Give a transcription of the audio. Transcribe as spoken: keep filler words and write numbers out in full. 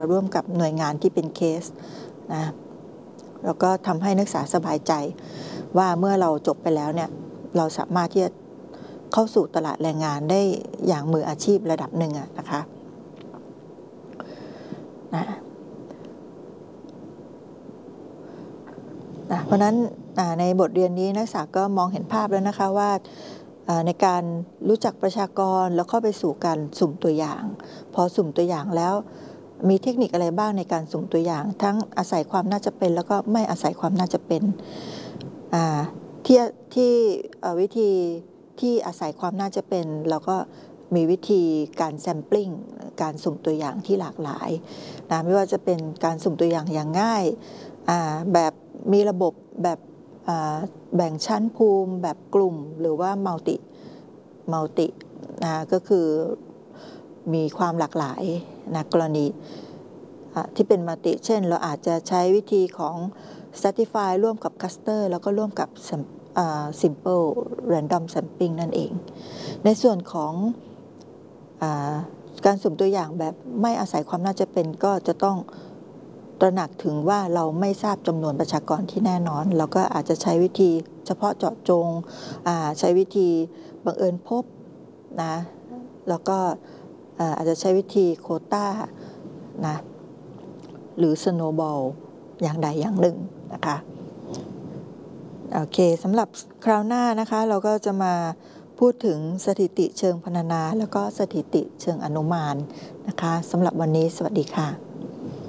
ร่วมกับหน่วยงานที่เป็นเคสนะแล้วก็ทำให้นักศึกษาสบายใจว่าเมื่อเราจบไปแล้วเนี่ยเราสามารถที่จะเข้าสู่ตลาดแรงงานได้อย่างมืออาชีพระดับหนึ่งนะคะนะนะเพราะนั้นในบทเรียนนี้นักศึกษาก็มองเห็นภาพแล้วนะคะว่าในการรู้จักประชากรแล้วเข้าไปสู่การสุ่มตัวอย่างพอสุ่มตัวอย่างแล้วมีเทคนิคอะไรบ้างในการสุ่มตัวอย่างทั้งอาศัยความน่าจะเป็นแล้วก็ไม่อาศัยความน่าจะเป็นที่ที่วิธีที่อาศัยความน่าจะเป็นแล้วก็มีวิธีการแซมปลิ้งการสุ่มตัวอย่างที่หลากหลายนะไม่ว่าจะเป็นการสุ่มตัวอย่างอย่างง่ายแบบมีระบบแบบแบ่งชั้นภูมิแบบกลุ่มหรือว่ามัลติมัลตินะก็คือมีความหลากหลายนะกรณีที่เป็นมัลติเช่นเราอาจจะใช้วิธีของ Stratify ร่วมกับ Cluster แล้วก็ร่วมกับ Simple Random Sampling นั่นเองในส่วนของการสุ่มตัวอย่างแบบไม่อาศัยความน่าจะเป็นก็จะต้องตระหนักถึงว่าเราไม่ทราบจำนวนประชากรที่แน่นอนเราก็อาจจะใช้วิธีเฉพาะเจาะจงใช้วิธีบังเอิญพบนะแล้วก็อาจจะใช้วิธีโควต้านะหรือสโนว์บอลอย่างใดอย่างหนึ่งนะคะโอเคสำหรับคราวหน้านะคะเราก็จะมาพูดถึงสถิติเชิงพรรณนาแล้วก็สถิติเชิงอนุมานนะคะสำหรับวันนี้สวัสดีค่ะ